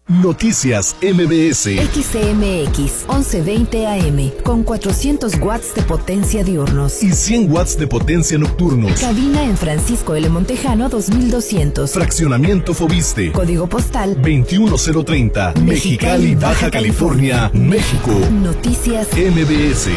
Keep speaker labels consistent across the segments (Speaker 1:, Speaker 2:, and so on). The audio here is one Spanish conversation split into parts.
Speaker 1: Noticias MBS.
Speaker 2: XCMX 1120 AM con 400 watts de potencia diurnos
Speaker 1: y 100 watts de potencia nocturnos.
Speaker 2: Cabina en Francisco L. Montejano 2200.
Speaker 1: Fraccionamiento Fobiste.
Speaker 2: Código postal
Speaker 1: 21030. Mexicali, Baja California, México.
Speaker 2: Noticias
Speaker 1: MBS.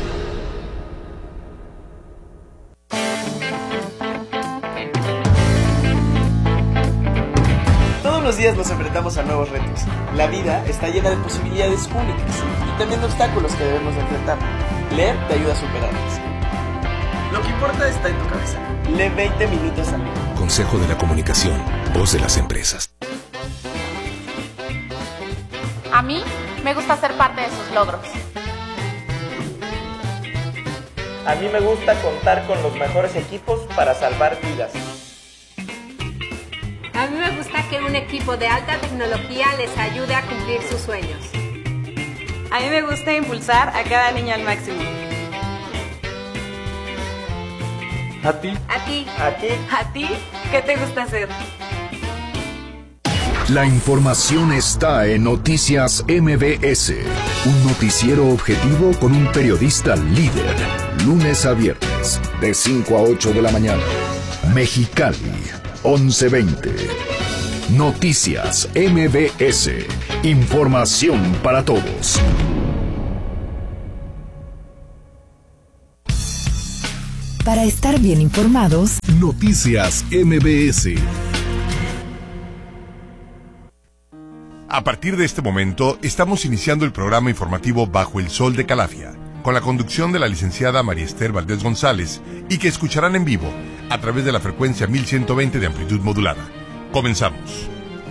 Speaker 3: Todos los días nos enfrentamos a nuevos retos. La vida está llena de posibilidades únicas y también de obstáculos que debemos de enfrentar. Leer te ayuda a superarlos. Lo que importa está en tu cabeza. Lee 20 minutos al día.
Speaker 1: Consejo de la Comunicación, voz de las empresas.
Speaker 4: A mí me gusta ser parte de sus logros.
Speaker 3: A mí me gusta contar con los mejores equipos para salvar vidas.
Speaker 5: A mí me gusta que un equipo de alta tecnología les ayude a cumplir sus sueños.
Speaker 6: A mí me gusta impulsar a cada niño al máximo.
Speaker 3: ¿A ti?
Speaker 6: ¿A ti?
Speaker 3: ¿A ti?
Speaker 6: ¿A ti? ¿Qué te gusta hacer?
Speaker 1: La información está en Noticias MBS, un noticiero objetivo con un periodista líder, lunes a viernes, de 5 a 8 de la mañana. Mexicali, 1120. Noticias MBS, información para todos.
Speaker 2: Para estar bien informados,
Speaker 1: Noticias MBS.
Speaker 7: A partir de este momento, estamos iniciando el programa informativo Bajo el Sol de Calafia, con la conducción de la licenciada María Esther Valdés González, y que escucharán en vivo a través de la frecuencia 1120 de amplitud modulada. Comenzamos.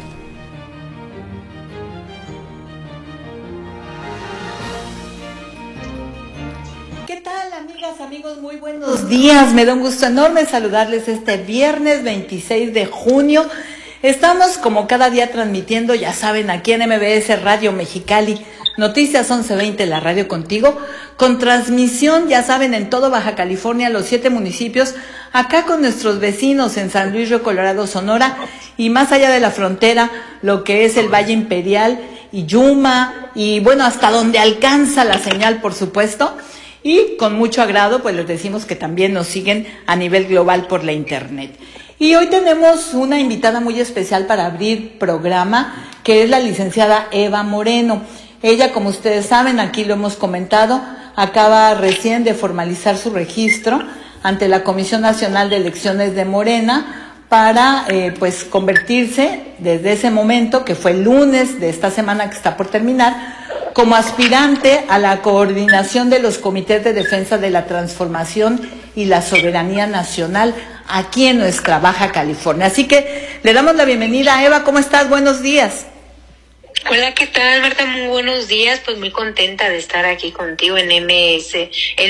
Speaker 8: ¿Qué tal, amigas, amigos? Muy buenos días. Me da un gusto enorme saludarles este viernes 26 de junio. Estamos como cada día transmitiendo, ya saben, aquí en MBS Radio Mexicali, Noticias 1120, la radio contigo, con transmisión, ya saben, en todo Baja California, los 7 municipios, acá con nuestros vecinos en San Luis Río Colorado, Sonora, y más allá de la frontera, lo que es el Valle Imperial y Yuma, y bueno, hasta donde alcanza la señal, por supuesto. Y con mucho agrado, pues les decimos que también nos siguen a nivel global por la internet. Y hoy tenemos una invitada muy especial para abrir programa, que es la licenciada Eva Moreno. Ella, como ustedes saben, aquí lo hemos comentado, acaba recién de formalizar su registro ante la Comisión Nacional de Elecciones de Morena para pues convertirse desde ese momento, que fue el lunes de esta semana que está por terminar, como aspirante a la coordinación de los comités de defensa de la transformación y la soberanía nacional aquí en nuestra Baja California. Así que le damos la bienvenida a Eva. ¿Cómo estás? Buenos días.
Speaker 9: Hola, ¿qué tal, Berta? Muy buenos días. Pues muy contenta de estar aquí contigo en MBS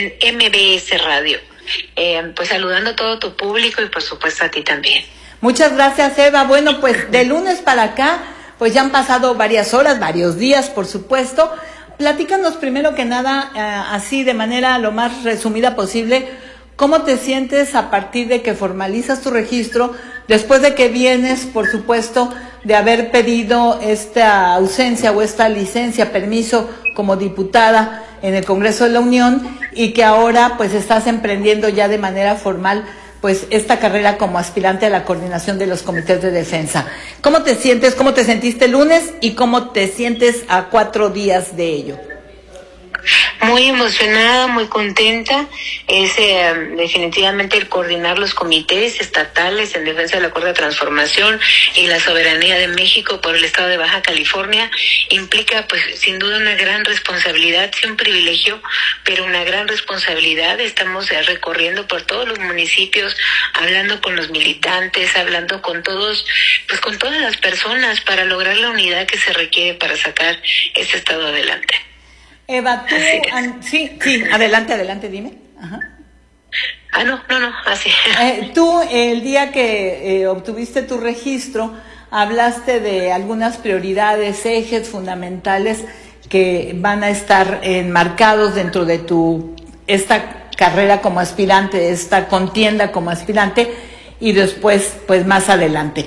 Speaker 9: Radio. Pues saludando a todo tu público y por supuesto a ti también.
Speaker 8: Muchas gracias, Eva. Bueno, pues de lunes para acá, pues ya han pasado varias horas, varios días, por supuesto. Platícanos primero que nada, así de manera lo más resumida posible, ¿cómo te sientes a partir de que formalizas tu registro, después de que vienes, por supuesto, de haber pedido esta ausencia o esta licencia, permiso como diputada en el Congreso de la Unión, y que ahora pues estás emprendiendo ya de manera formal pues esta carrera como aspirante a la coordinación de los comités de defensa? ¿Cómo te sientes? ¿Cómo te sentiste el lunes? ¿Y cómo te sientes a 4 días de ello?
Speaker 9: Muy emocionada, muy contenta. Es definitivamente el coordinar los comités estatales en defensa de la Cuarta Transformación y la soberanía de México por el estado de Baja California implica pues sin duda una gran responsabilidad, sí, un privilegio, pero una gran responsabilidad. Estamos recorriendo por todos los municipios, hablando con los militantes, hablando con todos, pues con todas las personas para lograr la unidad que se requiere para sacar este estado adelante.
Speaker 8: Eva, tú, sí, adelante, dime. Ajá.
Speaker 9: No, así.
Speaker 8: Tú, el día que obtuviste tu registro, hablaste de algunas prioridades, ejes fundamentales que van a estar enmarcados dentro de esta carrera como aspirante, esta contienda como aspirante, y después, pues más adelante.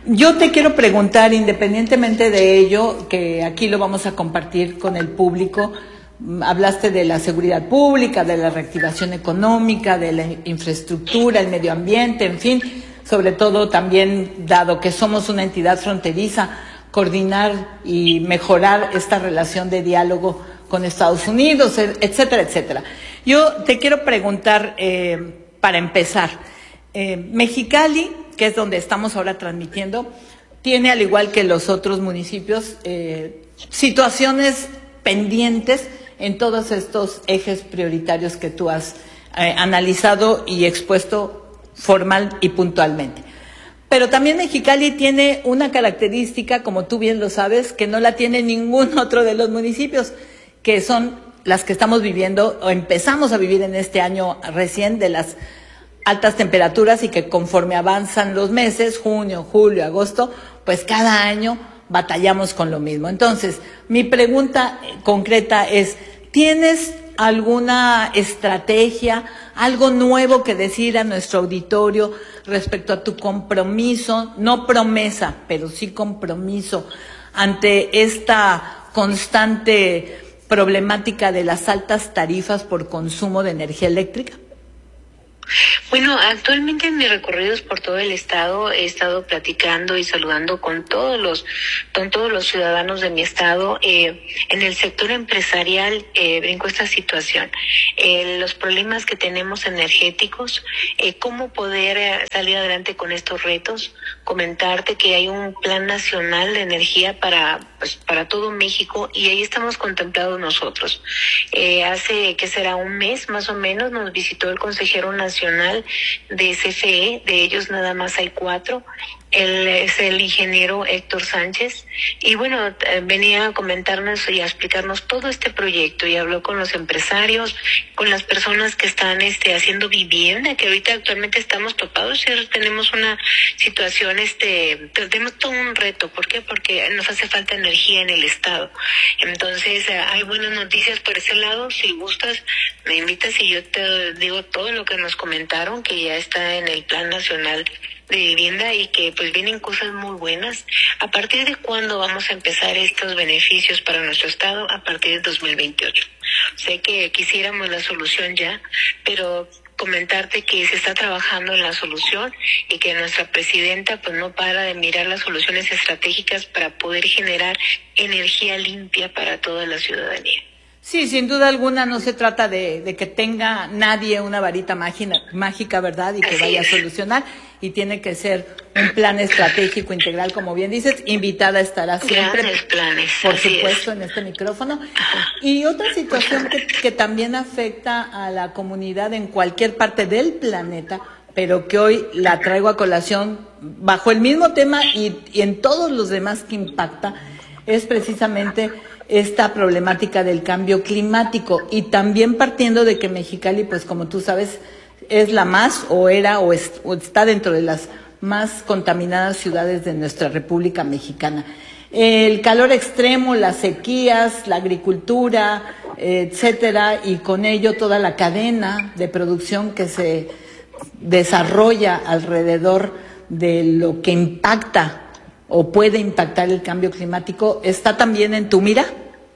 Speaker 8: Yo te quiero preguntar, independientemente de ello, que aquí lo vamos a compartir con el público, hablaste de la seguridad pública, de la reactivación económica, de la infraestructura, el medio ambiente, en fin, sobre todo también, dado que somos una entidad fronteriza, coordinar y mejorar esta relación de diálogo con Estados Unidos, etcétera, etcétera. Yo te quiero preguntar, para empezar, Mexicali, que es donde estamos ahora transmitiendo, tiene, al igual que los otros municipios, situaciones pendientes en todos estos ejes prioritarios que tú has analizado y expuesto formal y puntualmente. Pero también Mexicali tiene una característica, como tú bien lo sabes, que no la tiene ningún otro de los municipios, que son las que estamos viviendo o empezamos a vivir en este año recién, de las altas temperaturas, y que conforme avanzan los meses, junio, julio, agosto, pues cada año batallamos con lo mismo. Entonces, mi pregunta concreta es, ¿tienes alguna estrategia, algo nuevo que decir a nuestro auditorio respecto a tu compromiso, no promesa, pero sí compromiso, ante esta constante problemática de las altas tarifas por consumo de energía eléctrica?
Speaker 9: Bueno, actualmente en mis recorridos por todo el estado he estado platicando y saludando con todos los ciudadanos de mi estado. En el sector empresarial brinco esta situación, los problemas que tenemos energéticos, cómo poder salir adelante con estos retos. Comentarte que hay un plan nacional de energía para todo México, y ahí estamos contemplados nosotros. Hace que será un mes más o menos nos visitó el consejero nacional de CFE, de ellos nada más hay 4. Él es el ingeniero Héctor Sánchez, y bueno, venía a comentarnos y a explicarnos todo este proyecto, y habló con los empresarios, con las personas que están haciendo vivienda, que ahorita actualmente estamos topados, y tenemos una situación, tenemos todo un reto. ¿Por qué? Porque nos hace falta energía en el estado. Entonces, hay buenas noticias por ese lado. Si gustas, me invitas y yo te digo todo lo que nos comentaron, que ya está en el Plan Nacional de Vivienda, y que pues vienen cosas muy buenas. ¿A partir de cuándo vamos a empezar estos beneficios para nuestro estado? A partir de 2028. Sé que quisiéramos la solución ya, pero comentarte que se está trabajando en la solución, y que nuestra presidenta pues no para de mirar las soluciones estratégicas para poder generar energía limpia para toda la ciudadanía.
Speaker 8: Sí, sin duda alguna no se trata de que tenga nadie una varita mágica, ¿verdad? Y que vaya a solucionar, y tiene que ser un plan estratégico integral, como bien dices. Invitada estará siempre,
Speaker 9: grandes planes,
Speaker 8: por supuesto, en este micrófono. Y otra situación que también afecta a la comunidad en cualquier parte del planeta, pero que hoy la traigo a colación bajo el mismo tema y en todos los demás que impacta, es precisamente esta problemática del cambio climático, y también partiendo de que Mexicali, pues como tú sabes, es la más, o era, o está dentro de las más contaminadas ciudades de nuestra República Mexicana. El calor extremo, las sequías, la agricultura, etcétera, y con ello toda la cadena de producción que se desarrolla alrededor de lo que impacta o puede impactar el cambio climático, ¿está también en tu mira?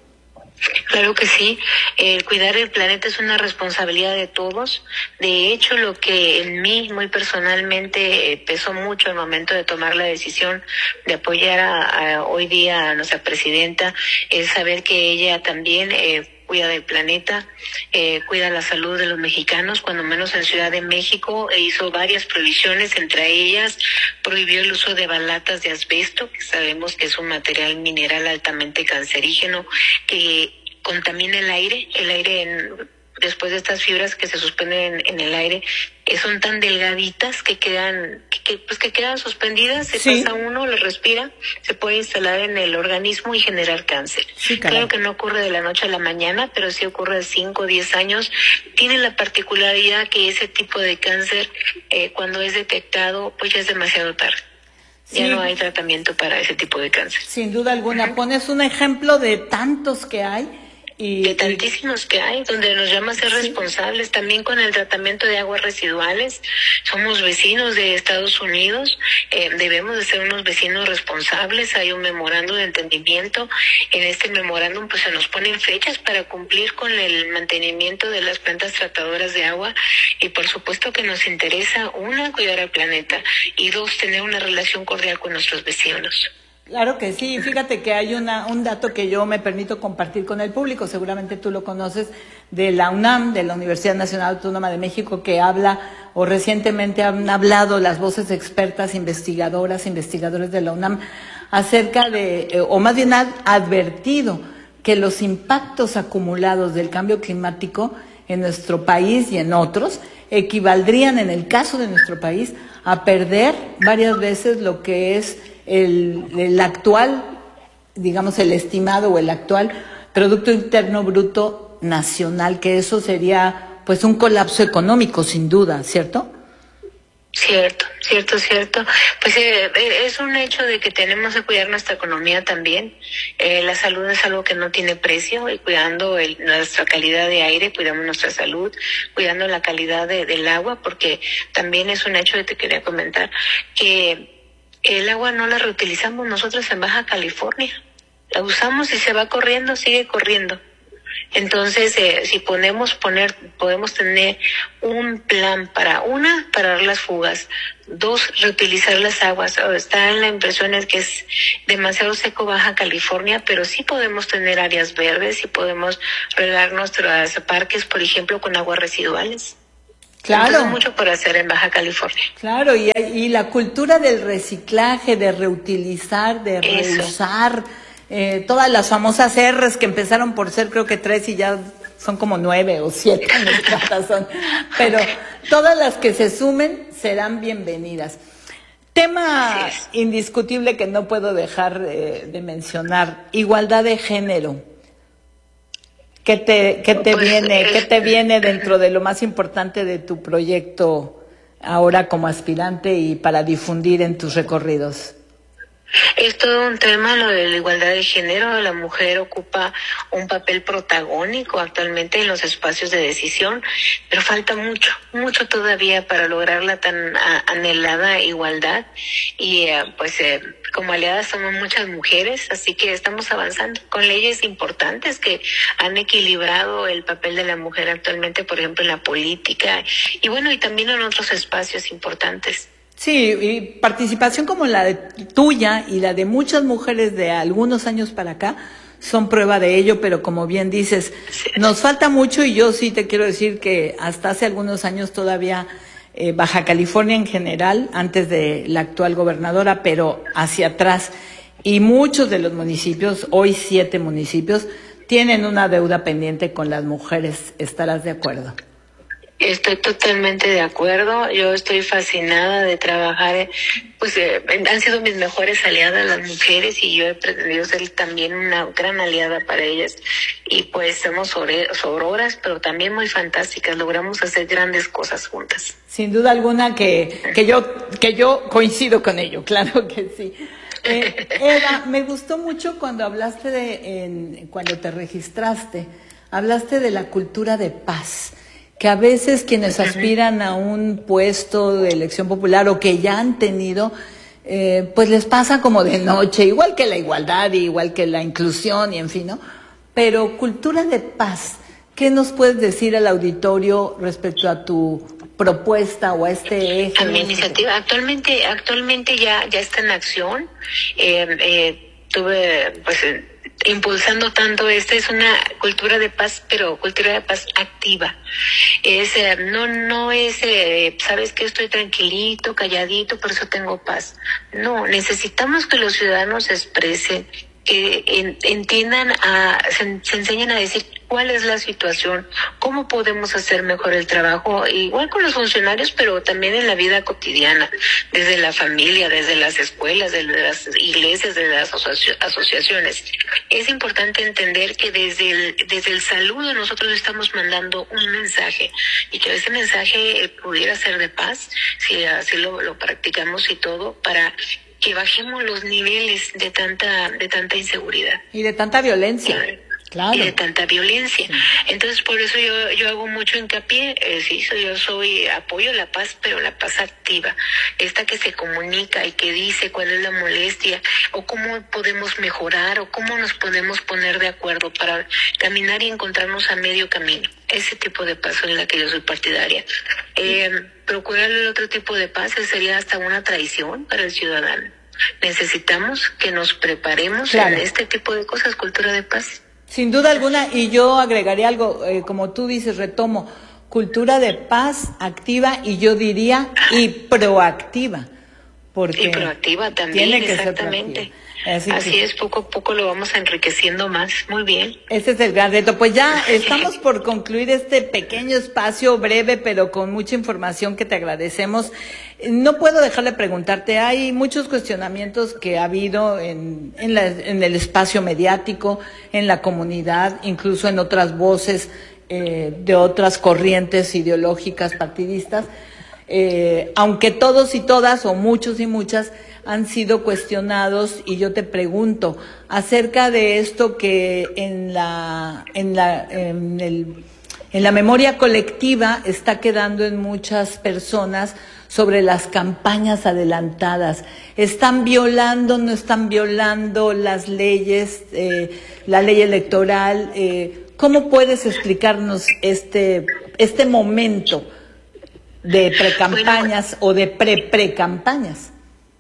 Speaker 9: Claro que sí. Cuidar el planeta es una responsabilidad de todos. De hecho, lo que en mí muy personalmente pesó mucho al momento de tomar la decisión de apoyar hoy día a nuestra presidenta, es saber que ella también cuida del planeta, cuida la salud de los mexicanos. Cuando menos en Ciudad de México hizo varias prohibiciones, entre ellas prohibió el uso de balatas de asbesto, que sabemos que es un material mineral altamente cancerígeno que contamina el aire. Después de estas fibras que se suspenden en el aire, son tan delgaditas que quedan suspendidas, se pasa uno, lo respira, se puede instalar en el organismo y generar cáncer. Sí, claro que no ocurre de la noche a la mañana, pero sí ocurre de 5 o 10 años. Tiene la particularidad que ese tipo de cáncer, cuando es detectado, pues ya es demasiado tarde. Sí. Ya no hay tratamiento para ese tipo de cáncer.
Speaker 8: Sin duda alguna. Pones un ejemplo de tantos que hay,
Speaker 9: de tantísimos que hay, donde nos llama a ser responsables también con el tratamiento de aguas residuales. Somos vecinos de Estados Unidos, debemos de ser unos vecinos responsables. Hay un memorando de entendimiento. En este memorándum pues se nos ponen fechas para cumplir con el mantenimiento de las plantas tratadoras de agua, y por supuesto que nos interesa, una, cuidar al planeta, y dos, tener una relación cordial con nuestros vecinos.
Speaker 8: Claro que sí, fíjate que hay un dato que yo me permito compartir con el público, seguramente tú lo conoces, de la UNAM, de la Universidad Nacional Autónoma de México, que habla, o recientemente han hablado las voces expertas, investigadores de la UNAM, acerca de, o más bien han advertido que los impactos acumulados del cambio climático en nuestro país y en otros equivaldrían, en el caso de nuestro país, a perder varias veces lo que es el actual, digamos, el estimado o el actual Producto Interno Bruto nacional, que eso sería pues un colapso económico sin duda, ¿cierto?
Speaker 9: Cierto. Pues es un hecho de que tenemos que cuidar nuestra economía también. La salud es algo que no tiene precio, y cuidando nuestra calidad de aire, cuidamos nuestra salud, cuidando la calidad del agua, porque también es un hecho que te quería comentar, que el agua no la reutilizamos nosotros en Baja California. La usamos y se va corriendo, sigue corriendo. Entonces, si podemos tener un plan para parar las fugas, dos, reutilizar las aguas. Está en la impresión es que es demasiado seco Baja California, pero sí podemos tener áreas verdes, sí podemos regar nuestros parques, por ejemplo, con aguas residuales.
Speaker 8: Claro.
Speaker 9: Entonces, mucho por hacer en Baja California.
Speaker 8: Claro, y la cultura del reciclaje, de reutilizar, de reusar, todas las famosas R's que empezaron por ser creo que 3 y ya son como 9 o 7, pero todas las que se sumen serán bienvenidas. Tema indiscutible que no puedo dejar de mencionar, igualdad de género. ¿Qué te viene dentro de lo más importante de tu proyecto ahora como aspirante y para difundir en tus recorridos?
Speaker 9: Es todo un tema lo de la igualdad de género. La mujer ocupa un papel protagónico actualmente en los espacios de decisión, pero falta mucho todavía para lograr la tan anhelada igualdad. Y como aliadas somos muchas mujeres, así que estamos avanzando con leyes importantes que han equilibrado el papel de la mujer actualmente, por ejemplo, en la política y también en otros espacios importantes.
Speaker 8: Sí, y participación como la de tuya y la de muchas mujeres de algunos años para acá son prueba de ello, pero como bien dices, nos falta mucho, y yo sí te quiero decir que hasta hace algunos años todavía Baja California en general, antes de la actual gobernadora, pero hacia atrás, y muchos de los municipios, hoy 7 municipios, tienen una deuda pendiente con las mujeres. ¿Estarás de acuerdo?
Speaker 9: Estoy totalmente de acuerdo. Yo estoy fascinada de trabajar, han sido mis mejores aliadas las mujeres, y yo he pretendido ser también una gran aliada para ellas. Y pues somos sororas, pero también muy fantásticas. Logramos hacer grandes cosas juntas.
Speaker 8: Sin duda alguna que yo coincido con ello, claro que sí. Eva, me gustó mucho cuando hablaste cuando te registraste, hablaste de la cultura de paz, que a veces quienes aspiran a un puesto de elección popular o que ya han tenido, pues les pasa como de noche, igual que la igualdad, igual que la inclusión y en fin, ¿no? Pero cultura de paz, ¿qué nos puedes decir al auditorio respecto a tu propuesta o a este eje?
Speaker 9: A mi iniciativa, actualmente ya está en acción. Tuve impulsando tanto. Esta es una cultura de paz, pero cultura de paz activa. No es sabes que estoy tranquilito, calladito, por eso tengo paz. No, necesitamos que los ciudadanos expresen, que entiendan, se enseñen a decir cuál es la situación, cómo podemos hacer mejor el trabajo, igual con los funcionarios, pero también en la vida cotidiana, desde la familia, desde las escuelas, desde las iglesias, desde las asociaciones. Es importante entender que desde el saludo nosotros estamos mandando un mensaje, y que ese mensaje pudiera ser de paz, si así lo practicamos y todo, para que bajemos los niveles de tanta inseguridad.
Speaker 8: Y de tanta violencia. Claro.
Speaker 9: Y de tanta violencia. Entonces, por eso yo hago mucho hincapié, apoyo la paz, pero la paz activa, esta que se comunica y que dice cuál es la molestia, o cómo podemos mejorar, o cómo nos podemos poner de acuerdo para caminar y encontrarnos a medio camino. Ese tipo de paz es la que yo soy partidaria. Procurar el otro tipo de paz sería hasta una traición para el ciudadano. Necesitamos que nos preparemos en este tipo de cosas, cultura de paz.
Speaker 8: Sin duda alguna, y yo agregaría algo, como tú dices, retomo, cultura de paz activa y yo diría y proactiva. Porque
Speaker 9: y proactiva también,
Speaker 8: tiene que
Speaker 9: exactamente.
Speaker 8: Ser proactiva.
Speaker 9: Así es, poco a poco lo vamos enriqueciendo más. Muy bien.
Speaker 8: Ese es el gran reto. Pues ya estamos por concluir este pequeño espacio breve, pero con mucha información que te agradecemos. No puedo dejar de preguntarte, hay muchos cuestionamientos que ha habido en el espacio mediático, en la comunidad, incluso en otras voces de otras corrientes ideológicas partidistas, aunque todos y todas, o muchos y muchas, han sido cuestionados, y yo te pregunto acerca de esto que en la memoria colectiva está quedando en muchas personas sobre las campañas adelantadas. ¿Están violando, no están violando las leyes, la ley electoral? ¿Cómo puedes explicarnos este momento de precampañas o de precampañas?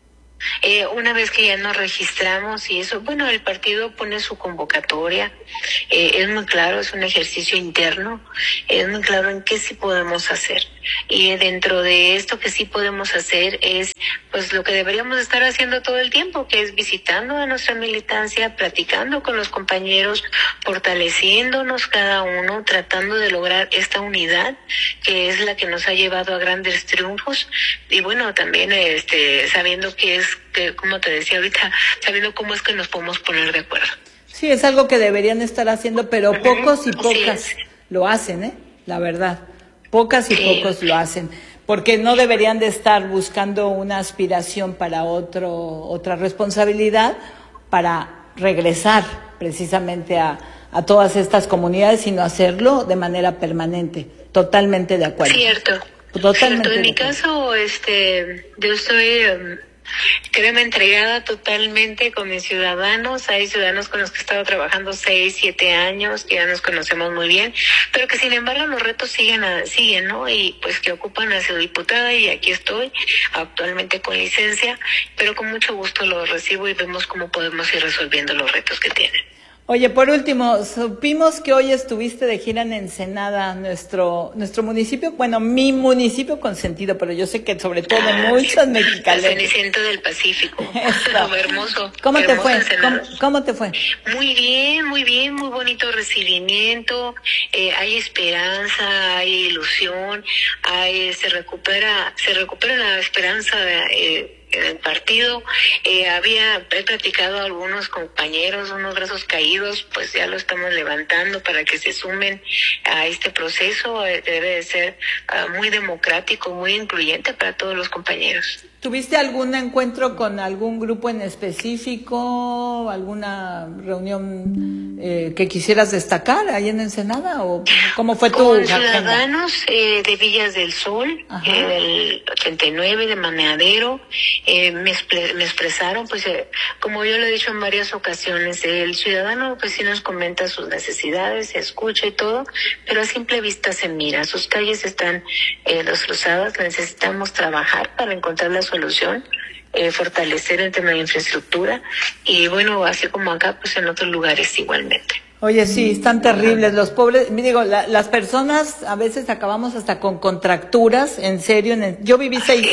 Speaker 9: Una vez que ya nos registramos y eso, bueno, el partido pone su convocatoria, es muy claro, es un ejercicio interno, es muy claro en qué sí podemos hacer. Y dentro de esto que sí podemos hacer es pues lo que deberíamos estar haciendo todo el tiempo, que es visitando a nuestra militancia, platicando con los compañeros, fortaleciéndonos cada uno, tratando de lograr esta unidad que es la que nos ha llevado a grandes triunfos. Y bueno, también sabiendo como te decía ahorita, sabiendo cómo es que nos podemos poner de acuerdo.
Speaker 8: Sí, es algo que deberían estar haciendo, pero pocos y pocas lo hacen, la verdad. Pocas y pocos lo hacen, porque no deberían de estar buscando una aspiración para otra responsabilidad, para regresar precisamente a todas estas comunidades, sino hacerlo de manera permanente. Totalmente de acuerdo.
Speaker 9: Cierto.
Speaker 8: Totalmente.
Speaker 9: En mi caso, yo estoy créeme, entregada totalmente con mis ciudadanos. Hay ciudadanos con los que he estado trabajando 6, 7 años, que ya nos conocemos muy bien, pero que sin embargo los retos siguen, ¿no? Y pues que ocupan a su diputada, y aquí estoy actualmente con licencia, pero con mucho gusto los recibo y vemos cómo podemos ir resolviendo los retos que tienen.
Speaker 8: Oye, por último, supimos que hoy estuviste de gira en Ensenada, nuestro municipio, bueno, mi municipio consentido, pero yo sé que sobre todo muchos mexicanos.
Speaker 9: El Ceniciento del Pacífico. Hermoso.
Speaker 8: ¿Cómo te fue? ¿Cómo te fue?
Speaker 9: Muy bien, muy bonito recibimiento. Hay esperanza, hay ilusión, se recupera la esperanza en el partido. He platicado a algunos compañeros, unos brazos caídos, pues ya lo estamos levantando para que se sumen a este proceso. Debe de ser muy democrático, muy incluyente para todos los compañeros.
Speaker 8: ¿Tuviste algún encuentro con algún grupo en específico, alguna reunión que quisieras destacar ahí en Ensenada, o cómo fue tu
Speaker 9: con ciudadanos de Villas del Sol, del 89, de Maneadero? Me expresaron, pues como yo lo he dicho en varias ocasiones, el ciudadano pues sí nos comenta sus necesidades, se escucha y todo, pero a simple vista se mira. Sus calles están destrozadas, necesitamos trabajar para encontrar la solución, fortalecer el tema de infraestructura, y bueno, así como acá, pues en otros lugares igualmente.
Speaker 8: Oye, sí, están terribles los pobres, las personas a veces acabamos hasta con contracturas, en serio. Yo viví 6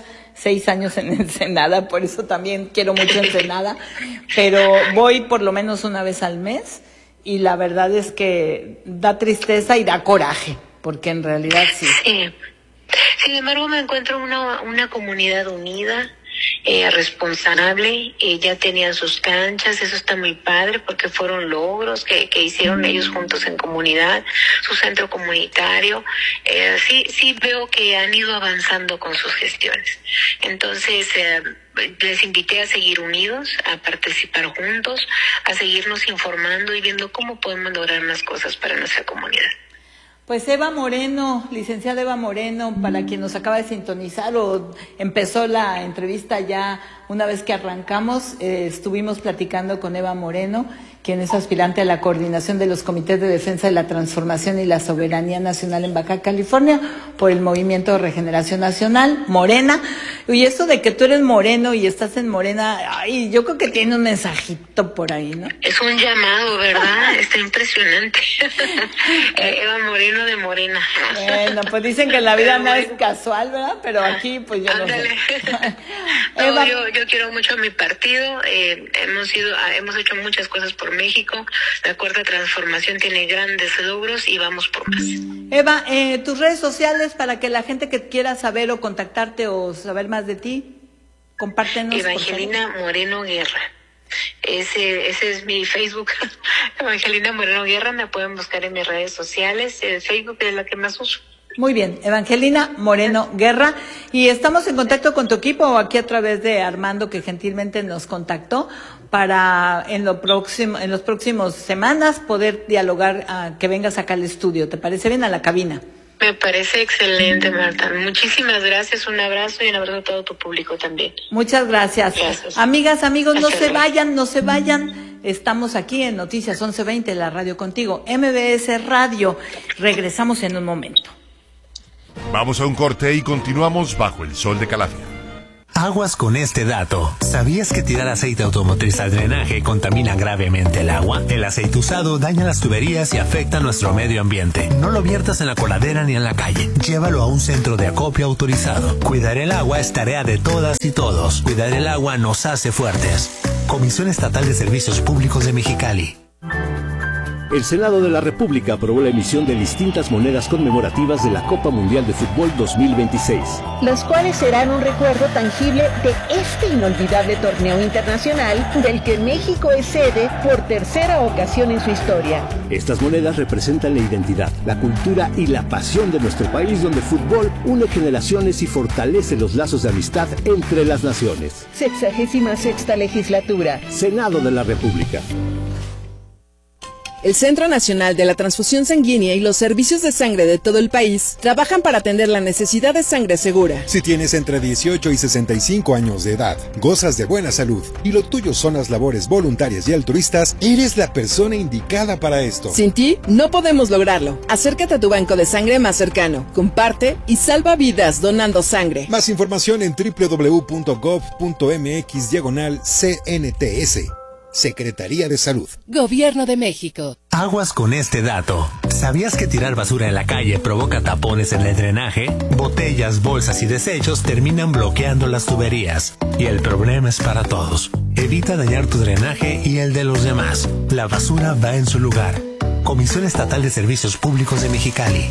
Speaker 8: años en Ensenada, por eso también quiero mucho Ensenada, pero voy por lo menos una vez al mes, y la verdad es que da tristeza y da coraje, porque en realidad sí.
Speaker 9: Sin embargo, me encuentro una comunidad unida, responsable, ya tenían sus canchas, eso está muy padre porque fueron logros que hicieron ellos juntos en comunidad, su centro comunitario, sí veo que han ido avanzando con sus gestiones. Entonces, les invité a seguir unidos, a participar juntos, a seguirnos informando y viendo cómo podemos lograr más cosas para nuestra comunidad.
Speaker 8: Pues Eva Moreno, licenciada Eva Moreno, para quien nos acaba de sintonizar o empezó la entrevista ya una vez que arrancamos, estuvimos platicando con Eva Moreno, quien es aspirante a la coordinación de los comités de defensa de la transformación y la soberanía nacional en Baja California por el Movimiento de Regeneración Nacional, Morena. Y eso de que tú eres moreno y estás en Morena, ay, yo creo que tiene un mensajito por ahí, ¿no?
Speaker 9: Es un llamado, ¿verdad? Está impresionante. Eva Moreno de Morena.
Speaker 8: Bueno, pues dicen que la vida no es casual, ¿verdad? Pero aquí, pues yo no sé.
Speaker 9: Eva, yo quiero mucho a mi partido. Hemos hecho muchas cosas por México. La Cuarta Transformación tiene grandes logros y vamos por más.
Speaker 8: Eva, tus redes sociales para que la gente que quiera saber o contactarte o saber más de ti, compártenos.
Speaker 9: Evangelina Moreno Guerra. Ese es mi Facebook. Evangelina Moreno Guerra, me pueden buscar en mis redes sociales. El Facebook es la que más uso.
Speaker 8: Muy bien, Evangelina Moreno Guerra, y estamos en contacto con tu equipo aquí a través de Armando, que gentilmente nos contactó para en los próximos semanas poder dialogar, que vengas acá al estudio. ¿Te parece bien? A la cabina.
Speaker 9: Me parece excelente, Marta. Muchísimas gracias, un abrazo y un abrazo a todo tu público también.
Speaker 8: Muchas gracias. Amigas, amigos, no se vayan. Estamos aquí en Noticias 1120, la radio contigo, MBS Radio. Regresamos en un momento.
Speaker 7: Vamos a un corte y continuamos bajo el sol de Calafia.
Speaker 10: Aguas con este dato. ¿Sabías que tirar aceite automotriz al drenaje contamina gravemente el agua? El aceite usado daña las tuberías y afecta a nuestro medio ambiente. No lo viertas en la coladera ni en la calle. Llévalo a un centro de acopio autorizado. Cuidar el agua es tarea de todas y todos. Cuidar el agua nos hace fuertes. Comisión Estatal de Servicios Públicos de Mexicali.
Speaker 11: El Senado de la República aprobó la emisión de distintas monedas conmemorativas de la Copa Mundial de Fútbol 2026.
Speaker 12: Las cuales serán un recuerdo tangible de este inolvidable torneo internacional del que México es sede por tercera ocasión en su historia.
Speaker 11: Estas monedas representan la identidad, la cultura y la pasión de nuestro país, donde el fútbol une generaciones y fortalece los lazos de amistad entre las naciones.
Speaker 12: 66ª legislatura.
Speaker 11: Senado de la República.
Speaker 13: El Centro Nacional de la Transfusión Sanguínea y los servicios de sangre de todo el país trabajan para atender la necesidad de sangre segura.
Speaker 14: Si tienes entre 18 y 65 años de edad, gozas de buena salud y lo tuyo son las labores voluntarias y altruistas, eres la persona indicada para esto.
Speaker 13: Sin ti, no podemos lograrlo. Acércate a tu banco de sangre más cercano, comparte y salva vidas donando sangre.
Speaker 14: Más información en www.gov.mx/CNTS. Secretaría de Salud.
Speaker 13: Gobierno de México.
Speaker 10: Aguas con este dato. ¿Sabías que tirar basura en la calle provoca tapones en el drenaje? Botellas, bolsas y desechos terminan bloqueando las tuberías. Y el problema es para todos. Evita dañar tu drenaje y el de los demás. La basura va en su lugar. Comisión Estatal de Servicios Públicos de Mexicali.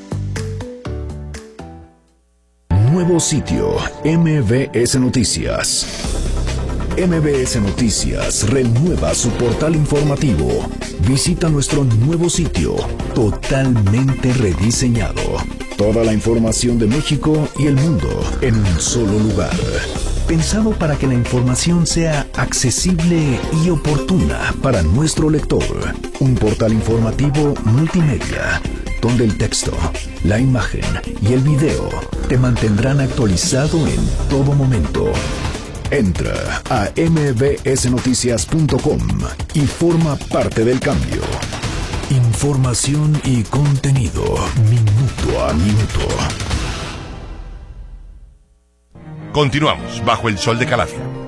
Speaker 1: Nuevo sitio, MBS Noticias. MBS Noticias renueva su portal informativo. Visita nuestro nuevo sitio, totalmente rediseñado. Toda la información de México y el mundo en un solo lugar. Pensado para que la información sea accesible y oportuna para nuestro lector. Un portal informativo multimedia, donde el texto, la imagen y el video te mantendrán actualizado en todo momento. Entra a mbsnoticias.com y forma parte del cambio. Información y contenido, minuto a minuto.
Speaker 7: Continuamos bajo el sol de Calafia.